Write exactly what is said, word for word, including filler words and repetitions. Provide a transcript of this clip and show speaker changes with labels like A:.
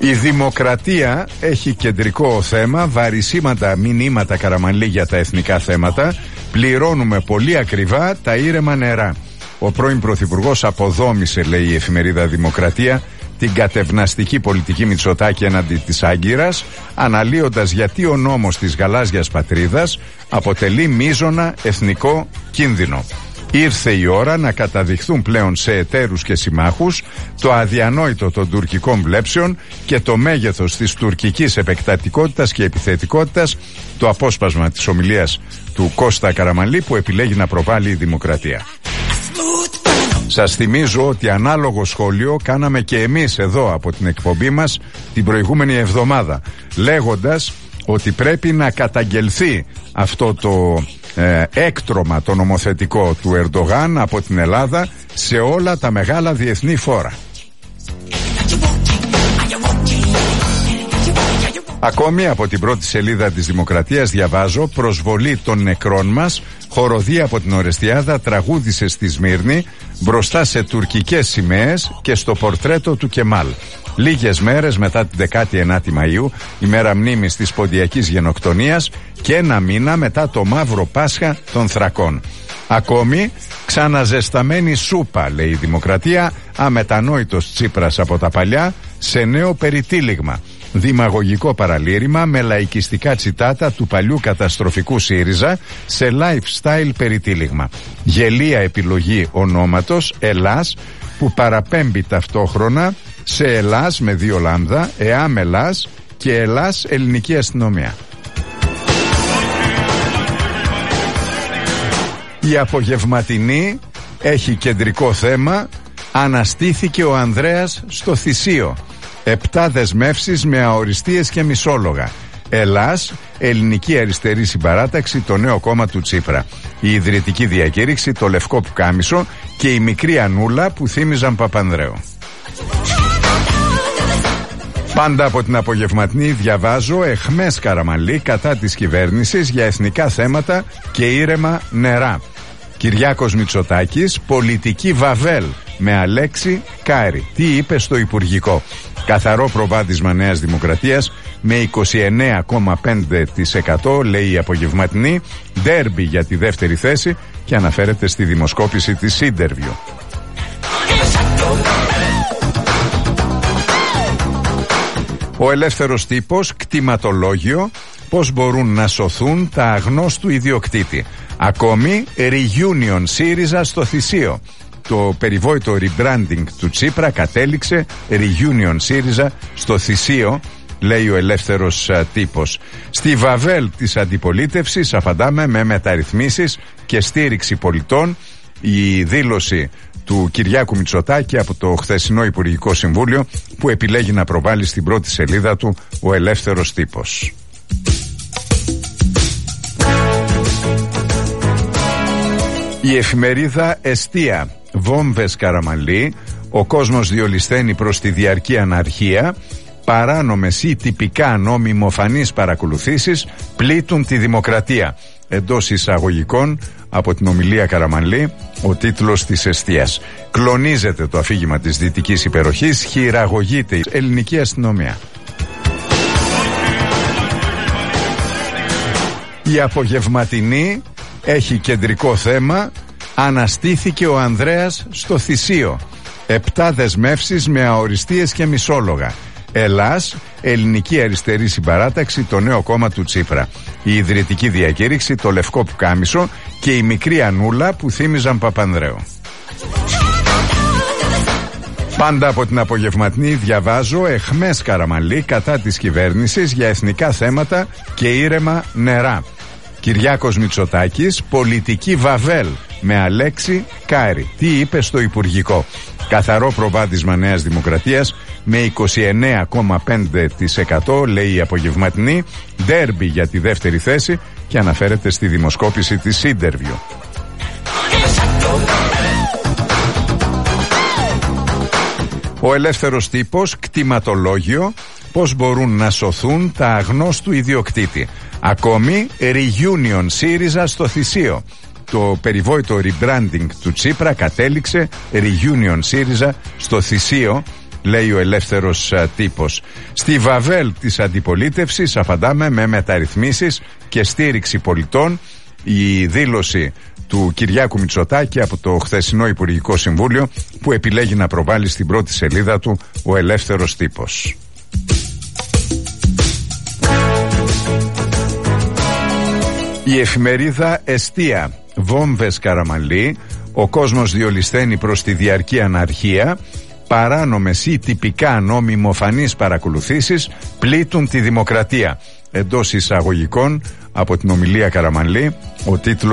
A: Η δημοκρατία έχει κεντρικό θέμα, βαρισίματα μηνύματα Καραμανλή για τα εθνικά θέματα. Πληρώνουμε πολύ ακριβά τα ήρεμα νερά. Ο πρώην Πρωθυπουργός αποδόμησε, λέει η εφημερίδα Δημοκρατία, την κατευναστική πολιτική Μητσοτάκη έναντι της Άγκυρας, αναλύοντας γιατί ο νόμος της γαλάζιας πατρίδας αποτελεί μείζωνα εθνικό κίνδυνο. Ήρθε η ώρα να καταδειχθούν πλέον σε εταίρους και συμμάχους το αδιανόητο των τουρκικών βλέψεων και το μέγεθος της τουρκικής επεκτατικότητας και επιθετικότητας, το απόσπασμα της ομιλίας του Κώστα Καραμανλή που επιλέγει να προβάλλει η Δημοκρατία. Σας θυμίζω ότι ανάλογο σχόλιο κάναμε και εμείς εδώ από την εκπομπή μας την προηγούμενη εβδομάδα, λέγοντας ότι πρέπει να καταγγελθεί αυτό το ε, έκτρωμα το νομοθετικό του Ερντογάν από την Ελλάδα σε όλα τα μεγάλα διεθνή φόρα. Ακόμη από την πρώτη σελίδα της Δημοκρατίας διαβάζω: προσβολή των νεκρών μας, χοροδία από την Ορεστιάδα τραγούδισε στη Σμύρνη μπροστά σε τουρκικές σημαίες και στο πορτρέτο του Κεμάλ. Λίγες μέρες μετά την δεκάτη ενάτη Μαΐου, ημέρα μνήμης της ποντιακής γενοκτονίας, και ένα μήνα μετά το μαύρο Πάσχα των Θρακών. Ακόμη, ξαναζεσταμένη σούπα, λέει η Δημοκρατία, αμετανόητος Τσίπρας από τα παλιά, σε νέο περιτύλιγμα. Δημαγωγικό παραλήρημα με λαϊκιστικά τσιτάτα του παλιού καταστροφικού ΣΥΡΙΖΑ σε lifestyle περιτύλιγμα. Γελία επιλογή ονόματος Ελλάς που παραπέμπει ταυτόχρονα σε Ελλάς με δύο λάμδα, ΕΑΜ Ελλάς και Ελλάς Ελληνική Αστυνομία. Η απογευματινή έχει κεντρικό θέμα: αναστήθηκε ο Ανδρέας στο Θησίο. Επτά δεσμεύσεις με αοριστείες και μισόλογα. Ελλάς, Ελληνική Αριστερή Συμπαράταξη, το νέο κόμμα του Τσίπρα. Η ιδρυτική διακήρυξη, το λευκό πουκάμισο και η μικρή Ανούλα που θύμιζαν Παπανδρέου. Πάντα από την απογευματινή διαβάζω εχμές Καραμανλή κατά της κυβέρνησης για εθνικά θέματα και ήρεμα νερά. Κυριάκος Μητσοτάκης, πολιτική βαβέλ με Αλέξη Κάρη. Τι είπε στο Υπουργικό? Καθαρό προβάδισμα Νέας Δημοκρατίας με είκοσι εννέα κόμμα πέντε τοις εκατό, λέει η απογευματινή, ντέρμπι για τη δεύτερη θέση και αναφέρεται στη δημοσκόπηση της Interview. Ο Ελεύθερος Τύπος, κτηματολόγιο, πώς μπορούν να σωθούν τα αγνώστου ιδιοκτήτη. Ακόμη, reunion ΣΥΡΙΖΑ στο Θησίο. Το περιβόητο rebranding του Τσίπρα κατέληξε reunion ΣΥΡΙΖΑ στο Θησίο, λέει ο Ελεύθερος α, Τύπος. Στη βαβέλ της αντιπολίτευσης απαντάμε με μεταρρυθμίσεις και στήριξη πολιτών. Η δήλωση του Κυριάκου Μητσοτάκη από το χθεσινό Υπουργικό Συμβούλιο που επιλέγει να προβάλλει στην πρώτη σελίδα του ο Ελεύθερος Τύπος. Η εφημερίδα Εστία, βόμβες Καραμανλή, ο κόσμος διολυσθένει προς τη διαρκή αναρχία, παράνομες ή τυπικά νομιμοφανείς παρακολουθήσεις πλήττουν τη δημοκρατία. Εντός εισαγωγικών από την ομιλία Καραμανλή ο τίτλος της Εστίας. Κλονίζεται το αφήγημα της δυτικής υπεροχής, χειραγωγείται η ελληνική αστυνομία. Η απογευματινή έχει κεντρικό θέμα: αναστήθηκε ο Ανδρέας στο Θησίο. Επτά δεσμεύσεις με αοριστείες και μισόλογα. Ελλάς, Ελληνική Αριστερή Συμπαράταξη, το νέο κόμμα του Τσίπρα. Η ιδρυτική διακήρυξη, το λευκό πουκάμισο και η μικρή Ανούλα που θύμιζαν Παπανδρέου. Πάντα από την απογευματινή διαβάζω εχμές Καραμανλή κατά της κυβέρνησης για εθνικά θέματα και ήρεμα νερά. Κυριάκος Μητσοτάκης, πολιτική βαβέλ με Αλέξη Κάρη. Τι είπε στο Υπουργικό? Καθαρό προβάδισμα Νέας Δημοκρατίας με είκοσι εννέα κόμμα πέντε τοις εκατό, λέει η απογευματινή, ντέρμπι για τη δεύτερη θέση και αναφέρεται στη δημοσκόπηση της Interview. Ο Ελεύθερος Τύπος, κτηματολόγιο, πώς μπορούν να σωθούν τα αγνώστου ιδιοκτήτη. Ακόμη, reunion ΣΥΡΙΖΑ στο Θησίο. Το περιβόητο rebranding του Τσίπρα κατέληξε reunion ΣΥΡΙΖΑ στο Θησίο, λέει ο ελεύθερος τύπος. Στη βαβέλ της αντιπολίτευσης αφαντάμε με μεταρρυθμίσεις και στήριξη πολιτών. Η δήλωση του Κυριάκου Μητσοτάκη από το χθεσινό Υπουργικό Συμβούλιο που επιλέγει να προβάλλει στην πρώτη σελίδα του ο ελεύθερος τύπος. Η εφημερίδα Εστία. Βόμβες Καραμανλή. Ο κόσμος διολυσθένει προς τη διαρκή αναρχία. Παράνομες ή τυπικά νομιμοφανείς παρακολουθήσεις πλήττουν τη δημοκρατία. Εντός εισαγωγικών από την ομιλία Καραμανλή ο τίτλος